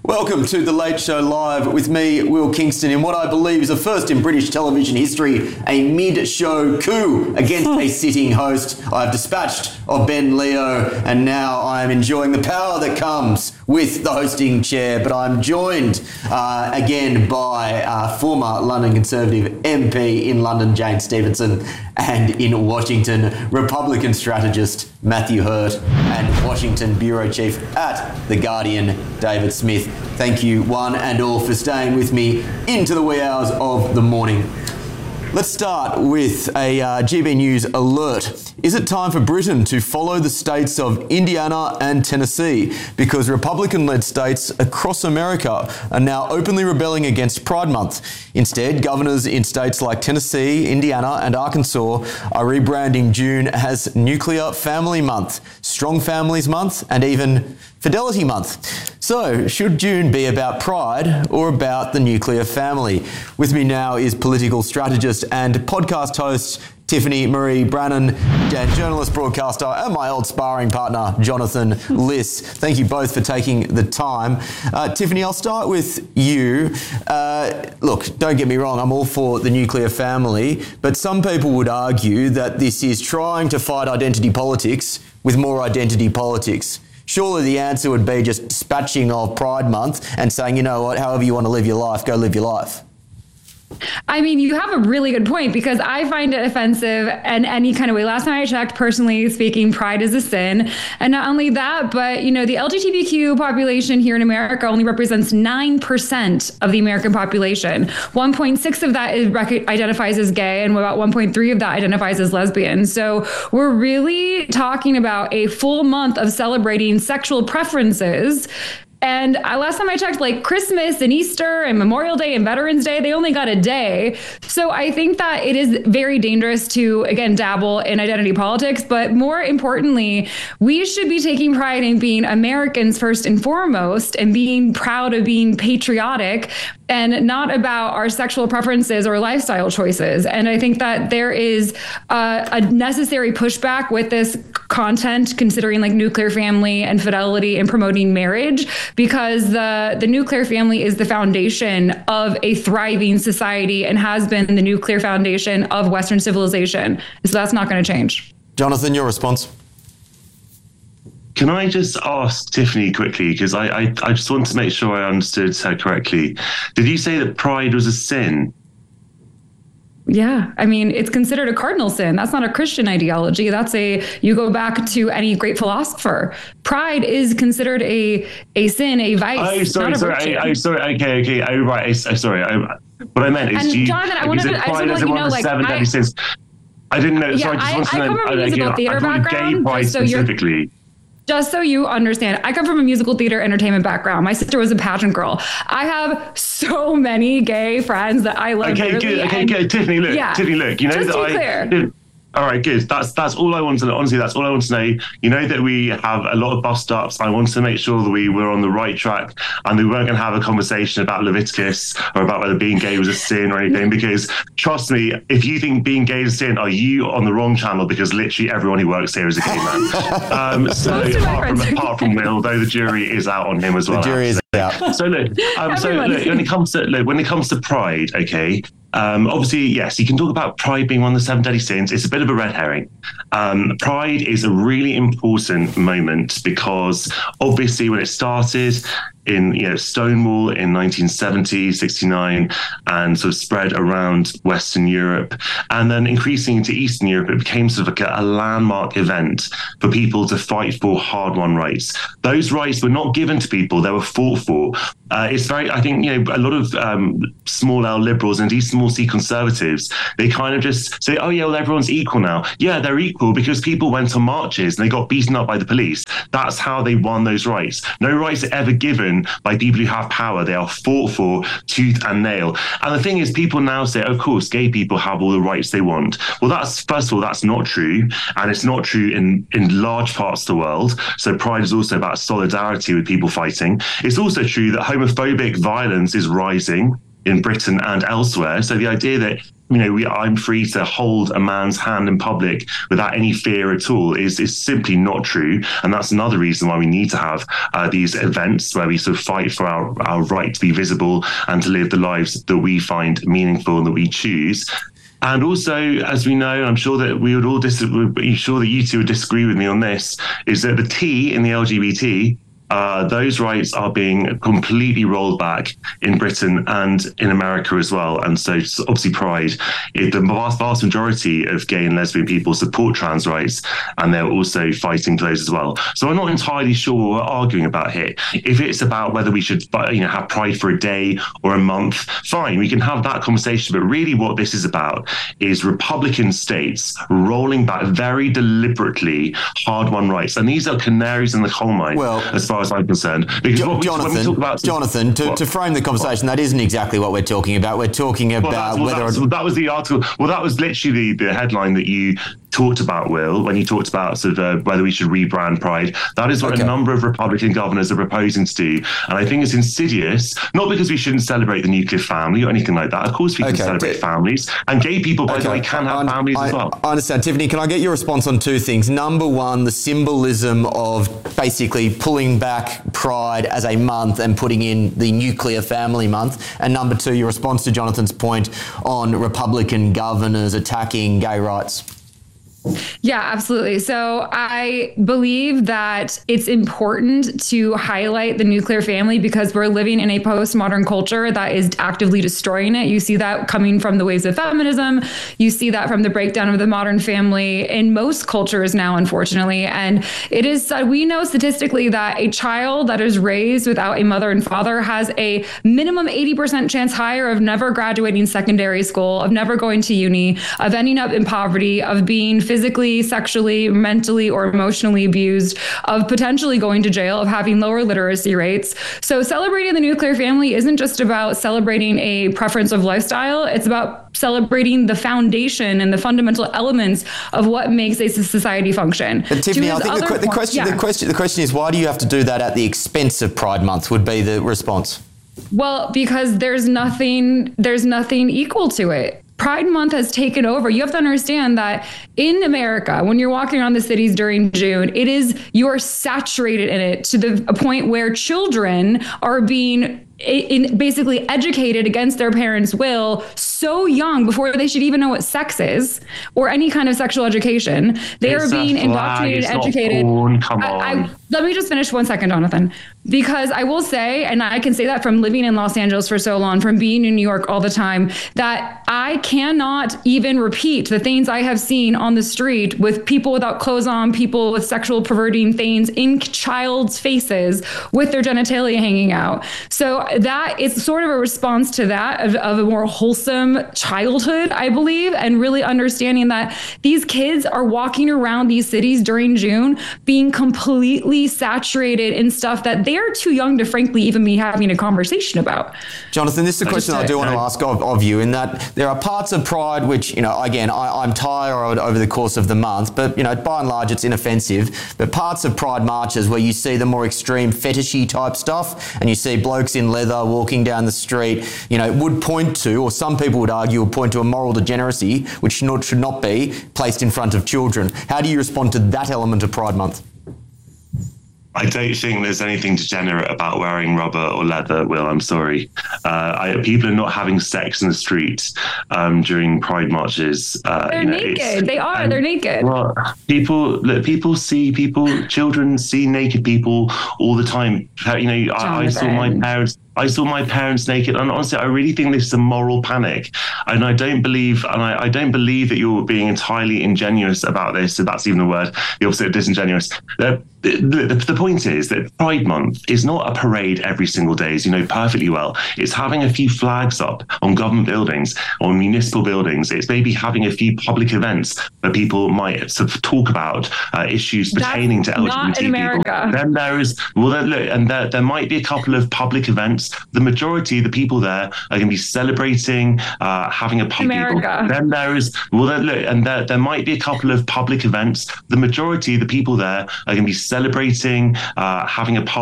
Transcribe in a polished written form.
Welcome to The Late Show Live with me, Will Kingston, in what I believe is a first in British television history, a mid-show coup against a sitting host. I've dispatched of Ben Leo, and now I am enjoying the power that comes with the hosting chair. But I'm joined again by former London Conservative MP in London, Jane Stevenson, and in Washington, Republican strategist Matthew Hurt, and Washington Bureau Chief at The Guardian, David Smith. Thank you one and all for staying with me into the wee hours of the morning. Let's start with a GB News alert. Is it time for Britain to follow the states of Indiana and Tennessee? Because Republican-led states across America are now openly rebelling against Pride Month. Instead, governors in states like Tennessee, Indiana and Arkansas are rebranding June as Nuclear Family Month, Strong Families Month and even Fidelity Month. So, should June be about pride or about the nuclear family? With me now is political strategist and podcast host Tiffany Marie Brannan, and journalist, broadcaster, and my old sparring partner, Jonathan Liss. Thank you both for taking the time. Tiffany, I'll start with you. Look, don't get me wrong, I'm all for the nuclear family, but some people would argue that this is trying to fight identity politics with more identity politics. Surely the answer would be just dispatching of Pride Month and saying, you know what, however you want to live your life, go live your life. I mean, you have a really good point, because I find it offensive in any kind of way. Last time I checked, personally speaking, pride is a sin. And not only that, but, you know, the LGBTQ population here in America only represents 9% of the American population. 1.6 of that identifies as gay, and about 1.3 of that identifies as lesbian. So we're really talking about a full month of celebrating sexual preferences. And last time I checked, like Christmas and Easter and Memorial Day and Veterans Day, they only got a day. So I think that it is very dangerous to, again, dabble in identity politics. But more importantly, we should be taking pride in being Americans first and foremost, and being proud of being patriotic, and not about our sexual preferences or lifestyle choices. And I think that there is a necessary pushback with this content, considering like nuclear family and fidelity and promoting marriage, because the nuclear family is the foundation of a thriving society and has been the nuclear foundation of Western civilization. So that's not going to change. Jonathan, your response? Can I just ask Tiffany quickly, because I just want to make sure I understood her correctly. Did you say that pride was a sin? Yeah, I mean, it's considered a cardinal sin. That's not a Christian ideology. You go back to any great philosopher. Pride is considered a sin, a vice. Okay. Oh, right. Sorry. What I meant is, Jonathan, I wanted to let you know, like, sins. I didn't know. Yeah, sorry, I just wanted to know. I come from a musical theater background. Gay pride specifically. Just so you understand, I come from a musical theater entertainment background. My sister was a pageant girl. I have so many gay friends that I love. Okay, good. Tiffany, look. You know just that clear. All right, good. That's all I want to know. Honestly, that's all I want to know. You know that we have a lot of bust-ups. I wanted to make sure that we were on the right track, and we weren't going to have a conversation about Leviticus or about whether being gay was a sin or anything, because trust me, if you think being gay is a sin, are you on the wrong channel? Because literally everyone who works here is a gay man. Apart from Will, though the jury is out on him as well. The jury is out. So look, when it comes to pride, okay. Obviously, yes, you can talk about pride being one of the 7 deadly sins. It's a bit of a red herring. Pride is a really important moment, because obviously when it started in Stonewall in 1970, 69, and sort of spread around Western Europe, and then increasing into Eastern Europe, it became sort of like a landmark event for people to fight for hard-won rights. Those rights were not given to people; they were fought for. I think a lot of small L liberals and these small C conservatives, they kind of just say, oh yeah, well, everyone's equal now. Yeah, they're equal because people went on marches and they got beaten up by the police. That's how they won those rights. No rights are ever given by people who have power. They are fought for tooth and nail. And the thing is, people now say, of course, gay people have all the rights they want. Well, first of all, that's not true. And it's not true in large parts of the world. So pride is also about solidarity with people fighting. It's also true that homophobic violence is rising in Britain and elsewhere. So the idea that I'm free to hold a man's hand in public without any fear at all is simply not true. And that's another reason why we need to have these events where we sort of fight for our right to be visible and to live the lives that we find meaningful and that we choose. And also, as we know, I'm sure that we would all sure that you two would disagree with me on this, is that the T in the LGBT, those rights are being completely rolled back in Britain and in America as well. And so obviously Pride, the vast majority of gay and lesbian people support trans rights, and they're also fighting for those as well. So I'm not entirely sure what we're arguing about here. If it's about whether we should have Pride for a day or a month, fine, we can have that conversation. But really what this is about is Republican states rolling back very deliberately hard-won rights. And these are canaries in the coal mine, as far as I'm concerned. Because Jonathan, to frame the conversation, that isn't exactly what we're talking about. We're talking about that was the article. Well, that was literally the headline that you talked about, Will, when you talked about sort of whether we should rebrand Pride. That is what a number of Republican governors are proposing to do. And I think it's insidious, not because we shouldn't celebrate the nuclear family or anything like that. Of course we can celebrate families. And gay people, by the way, can have families as well. I understand. Tiffany, can I get your response on two things? Number one, the symbolism of basically pulling back Pride as a month and putting in the nuclear family month. And number two, your response to Jonathan's point on Republican governors attacking gay rights. Yeah, absolutely. So I believe that it's important to highlight the nuclear family because we're living in a postmodern culture that is actively destroying it. You see that coming from the waves of feminism. You see that from the breakdown of the modern family in most cultures now, unfortunately. And it is, we know statistically that a child that is raised without a mother and father has a minimum 80% chance higher of never graduating secondary school, of never going to uni, of ending up in poverty, of being physically, sexually, mentally, or emotionally abused, of potentially going to jail, of having lower literacy rates. So celebrating the nuclear family isn't just about celebrating a preference of lifestyle. It's about celebrating the foundation and the fundamental elements of what makes a society function. But Tiffany, I think the question is, why do you have to do that at the expense of Pride Month would be the response. Well, because there's nothing equal to it. Pride Month has taken over. You have to understand that in America, when you're walking around the cities during June, you're saturated in it to a point where children are being basically educated against their parents' will so young before they should even know what sex is or any kind of sexual education. They are being indoctrinated, educated. Let me just finish 1 second, Jonathan, because I will say, and I can say that from living in Los Angeles for so long, from being in New York all the time, that I cannot even repeat the things I have seen on the street with people without clothes on, people with sexual perverting things in child's faces with their genitalia hanging out. So that is sort of a response to that of a more wholesome childhood, I believe, and really understanding that these kids are walking around these cities during June being completely saturated in stuff that they're too young to frankly even be having a conversation about. Jonathan, this is a question I do want to ask of you, in that there are parts of Pride which, again, I'm tired over the course of the month, but, by and large it's inoffensive. But parts of Pride marches where you see the more extreme fetishy type stuff and you see blokes in leather walking down the street, would point to, or some people would argue would point to, a moral degeneracy which should not be placed in front of children. How do you respond to that element of Pride Month? I don't think there's anything degenerate about wearing rubber or leather, Will. I'm sorry. People are not having sex in the streets during Pride marches. They're naked. They're naked. Well, children see naked people all the time. I saw my parents naked, and honestly, I really think this is a moral panic. And I don't believe that you're being entirely ingenuous about this. So that's even the word, the opposite of disingenuous. The point is that Pride Month is not a parade every single day, as you know perfectly well. It's having a few flags up on government buildings, on municipal buildings. It's maybe having a few public events where people might sort of talk about issues pertaining to LGBT people. Then there is, there might be a couple of public events. The majority of the people there are going to be celebrating, having a public. Then there is, there might be a couple of public events. The majority of the people there are going to be celebrating, having a